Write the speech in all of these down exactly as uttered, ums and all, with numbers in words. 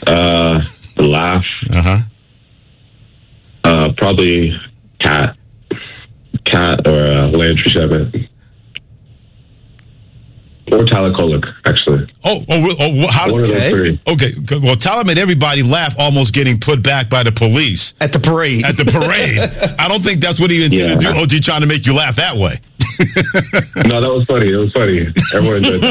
Uh, the laugh. Uh-huh. Uh, probably Cat. Cat or uh, Landry Shamet. Or Tyler Kolek, actually. Oh, oh, oh how One of those three. Okay, well, Tyler made everybody laugh, almost getting put back by the police at the parade. At the parade, I don't think that's what he intended Yeah. to do. O G trying to make you laugh that way. No, that was funny. It was funny. Everyone enjoyed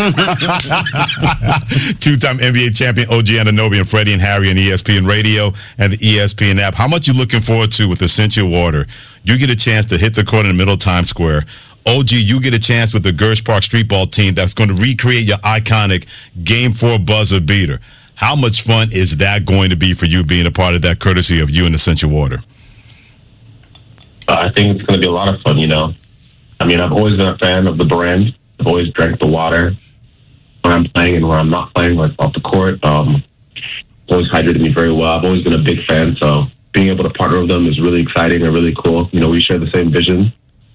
that. Two-time N B A champion O G Anunoby and Freddie and Harry on E S P N Radio and the E S P N app. How much you looking forward to with Essentia Water? You get a chance to hit the court in the middle of Times Square. O G, you get a chance with the Gersh Park Streetball team that's going to recreate your iconic Game four buzzer beater. How much fun is that going to be for you being a part of that, courtesy of you and Essentia Water? Uh, I think it's going to be a lot of fun, you know. I mean, I've always been a fan of the brand. I've always drank the water when I'm playing and when I'm not playing, like off the court. Um, it's always hydrated me very well. I've always been a big fan, so being able to partner with them is really exciting and really cool. You know, we share the same vision.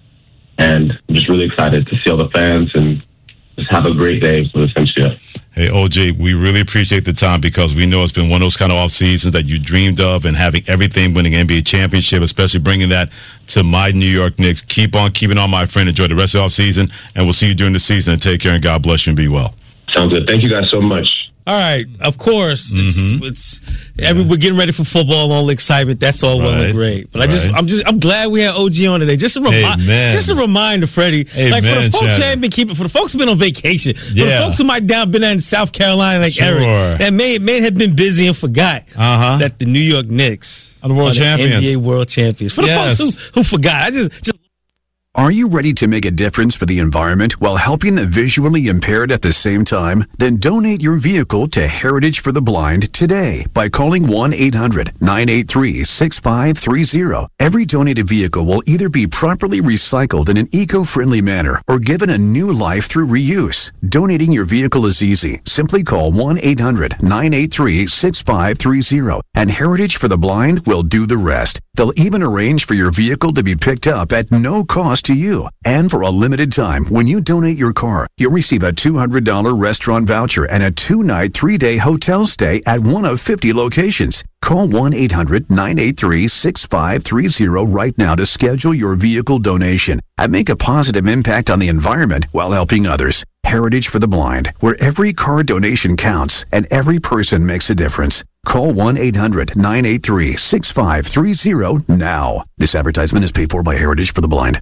And I'm just really excited to see all the fans and just have a great day with Essentia. Hey, O G, we really appreciate the time because we know it's been one of those kind of off seasons that you dreamed of, and having everything, winning N B A championship, especially bringing that to my New York Knicks. Keep on keeping on, my friend. Enjoy the rest of the off season, and we'll see you during the season. And take care, and God bless you, and be well. Sounds good. Thank you guys so much. All right, of course. It's, Mm-hmm. it's every, we're getting ready for football, all the excitement. That's all well Right. and great. But I Right. just, I'm just, I'm glad we had O G on today. Just a reminder, Amen. just a reminder, Freddie. Like for Amen, the folks who Shannon. haven't been keeping, for the folks who've been on vacation, for the Yeah. folks who might down been in South Carolina, like Sure. Eric, that may may have been busy and forgot Uh-huh. that the New York Knicks Are the world are champions. N B A world champions. For the Yes. folks who, who forgot, I just, just. Are you ready to make a difference for the environment while helping the visually impaired at the same time? Then donate your vehicle to Heritage for the Blind today by calling one eight hundred nine eight three six five three zero. Every donated vehicle will either be properly recycled in an eco-friendly manner or given a new life through reuse. Donating your vehicle is easy. Simply call one eight hundred nine eight three six five three zero and Heritage for the Blind will do the rest. They'll even arrange for your vehicle to be picked up at no cost to you. And for a limited time, when you donate your car, you'll receive a two hundred dollars restaurant voucher and a two-night, three-day hotel stay at one of fifty locations. Call one eight hundred nine eight three six five three zero right now to schedule your vehicle donation and make a positive impact on the environment while helping others. Heritage for the Blind, where every car donation counts and every person makes a difference. Call one eight hundred nine eight three six five three zero now. This advertisement is paid for by Heritage for the Blind.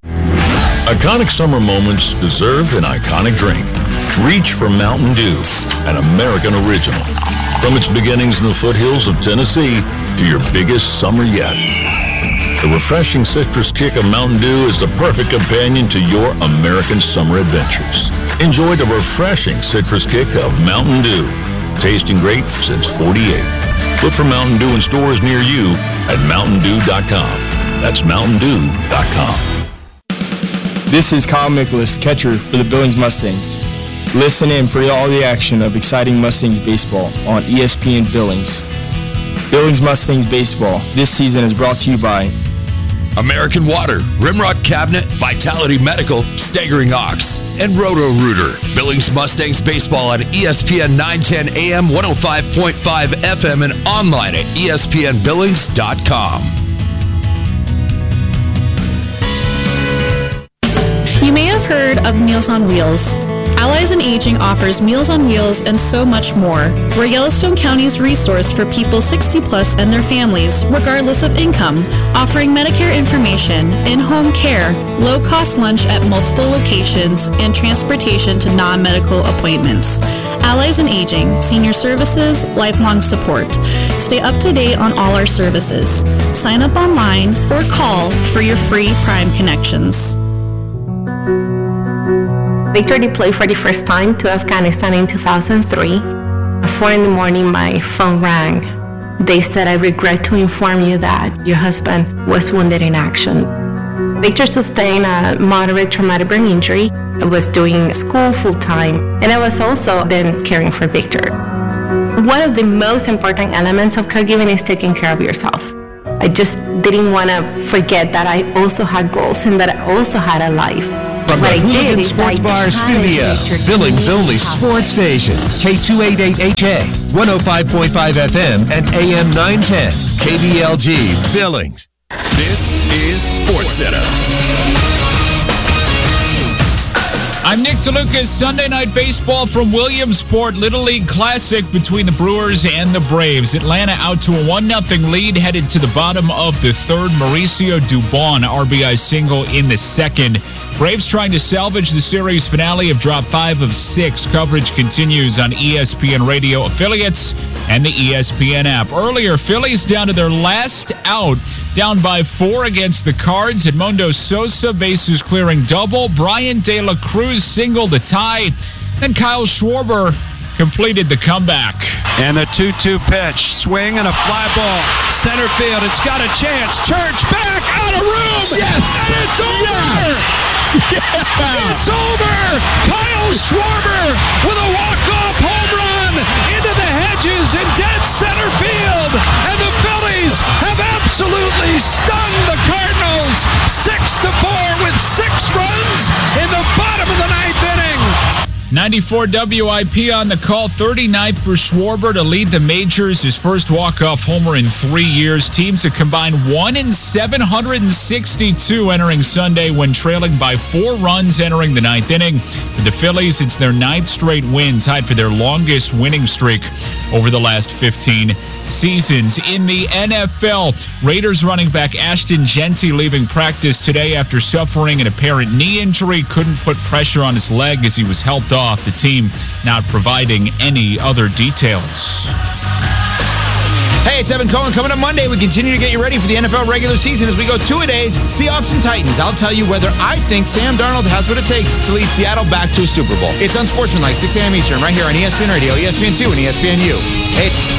Iconic summer moments deserve an iconic drink. Reach for Mountain Dew, an American original. From its beginnings in the foothills of Tennessee to your biggest summer yet. The refreshing citrus kick of Mountain Dew is the perfect companion to your American summer adventures. Enjoy the refreshing citrus kick of Mountain Dew. Tasting great since forty-eight. Look for Mountain Dew in stores near you at mountain dew dot com. That's mountain dew dot com. This is Kyle Mikolas, catcher for the Billings Mustangs. Listen in for all the action of exciting Mustangs baseball on E S P N Billings. Billings Mustangs baseball this season is brought to you by American Water, Rimrock Cabinet, Vitality Medical, Staggering Ox, and Roto-Rooter. Billings Mustangs baseball on E S P N nine ten A M, one oh five point five F M, and online at E S P N billings dot com. You may have heard of Meals on Wheels. Allies in Aging offers Meals on Wheels and so much more. We're Yellowstone County's resource for people sixty plus and their families, regardless of income, offering Medicare information, in-home care, low-cost lunch at multiple locations, and transportation to non-medical appointments. Allies in Aging, senior services, lifelong support. Stay up to date on all our services. Sign up online or call for your free Prime connections. Victor deployed for the first time to Afghanistan in two thousand three. At four in the morning, my phone rang. They said, "I regret to inform you that your husband was wounded in action." Victor sustained a moderate traumatic brain injury. I was doing school full-time, and I was also then caring for Victor. One of the most important elements of caregiving is taking care of yourself. I just didn't want to forget that I also had goals and that I also had a life. From What the I did Hooligan is Sports I Bar tried studio, to make your Billings only community sports station, K two eighty-eight H A, one oh five point five F M, and A M nine ten, K B L G, Billings. This is SportsCenter. I'm Nick DeLucas. Sunday Night Baseball from Williamsport. Little League Classic between the Brewers and the Braves. Atlanta out to a one nothing lead, headed to the bottom of the third. Mauricio Dubon, R B I single in the second. Braves trying to salvage the series finale, have dropped five of six. Coverage continues on E S P N radio affiliates and the E S P N app. Earlier, Phillies down to their last out, down by four against the Cards. Edmundo Sosa, bases clearing double. Brian De La Cruz single to tie. Then Kyle Schwarber completed the comeback. And the two two pitch, swing and a fly ball. Center field, it's got a chance. Church back, out of room. Yes! And it's over! Yeah. Yeah. It's over! Kyle Schwarber with a walk-off home run into the hedges in dead center field. And the Phillies have absolutely stung the Cardinals six to four with six runs in the bottom of the ninth inning. ninety-four W I P on the call. thirty-ninth for Schwarber to lead the majors. His first walk-off homer in three years. Teams have combined one in seven hundred sixty-two entering Sunday when trailing by four runs entering the ninth inning. For the Phillies, it's their ninth straight win, tied for their longest winning streak over the last fifteen seasons. In the N F L, Raiders running back Ashton Jeanty leaving practice today after suffering an apparent knee injury. Couldn't put pressure on his leg as he was helped off. The team not providing any other details. Hey, it's Evan Cohen. Coming up Monday, we continue to get you ready for the N F L regular season as we go two-a-days, Seahawks and Titans. I'll tell you whether I think Sam Darnold has what it takes to lead Seattle back to a Super Bowl. It's Unsportsmanlike, six a.m. Eastern, right here on E S P N Radio, E S P N two, and E S P N U. Hey.